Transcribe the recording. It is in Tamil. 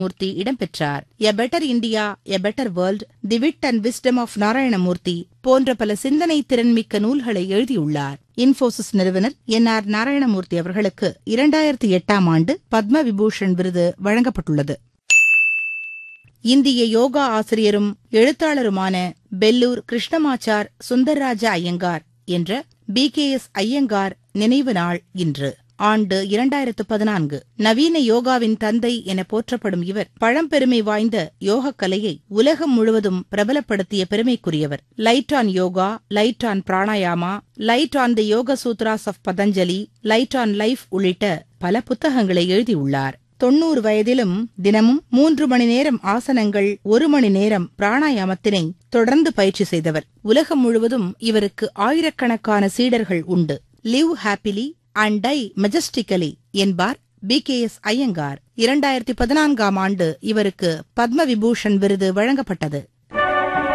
Murthy இடம்பெற்றார். A better India, a better world, தி விட் அண்ட் விஸ்டம் ஆஃப் நாராயணமூர்த்தி போன்ற பல சிந்தனை திறன்மிக்க நூல்களை எழுதியுள்ளார். இன்போசிஸ் நிறுவனர் என்.ஆர். நாராயணமூர்த்தி அவர்களுக்கு 2008ஆம் ஆண்டு பத்ம விபூஷன் விருது வழங்கப்பட்டுள்ளது. இந்திய யோகா ஆசிரியரும் எழுத்தாளருமான பெல்லூர் கிருஷ்ணமாச்சார் சுந்தர்ராஜ ஐயங்கார் என்ற BKS ஐயங்கார் நினைவு நாள் இன்று. ஆண்டு 2014. நவீன யோகாவின் தந்தை என போற்றப்படும் இவர் பழம்பெருமை வாய்ந்த யோகக் கலையை உலகம் முழுவதும் பிரபலப்படுத்திய பெருமைக்குரியவர். Light on yoga, light on pranayama, light on the யோக Shudras of Patanjali, light on life உள்ளிட்ட பல புத்தகங்களை எழுதியுள்ளார். 90 வயதிலும் தினமும் 3 மணி நேரம் ஆசனங்கள், 1 மணி நேரம் பிராணாயாமத்தினை தொடர்ந்து பயிற்சி செய்தவர். உலகம் முழுவதும் இவருக்கு ஆயிரக்கணக்கான சீடர்கள் உண்டு. லிவ் ஹாப்பிலி அண்ட் டை மெஜஸ்டிக்கலி என்பார் BKS ஐயங்கார். 2014ஆம் ஆண்டு இவருக்கு பத்ம விபூஷன் விருது வழங்கப்பட்டது.